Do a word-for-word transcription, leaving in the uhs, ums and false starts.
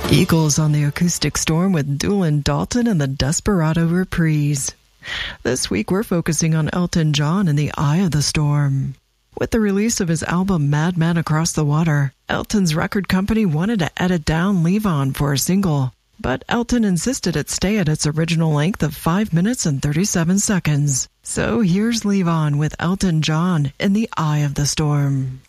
Eagles on the Acoustic Storm with Doolin Dalton and the Desperado Reprise. This week we're focusing on Elton John and the Eye of the Storm. With the release of his album Madman Across the Water, Elton's record company wanted to edit down Leave On for a single, but Elton insisted it stay at its original length of five minutes and thirty-seven seconds. So here's Leave On with Elton John in the Eye of the Storm.